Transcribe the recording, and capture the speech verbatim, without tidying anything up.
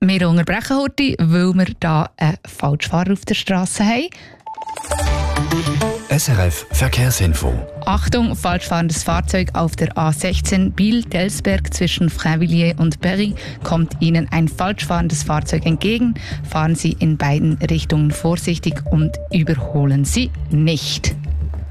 Wir unterbrechen heute, weil wir hier einen Falschfahrer auf der Straße haben. S R F Verkehrsinfo. Achtung, falschfahrendes Fahrzeug auf der A sechzehn Biel-Delsberg zwischen Frainvilliers und Berry. Kommt Ihnen ein falschfahrendes Fahrzeug entgegen, fahren Sie in beiden Richtungen vorsichtig und überholen Sie nicht.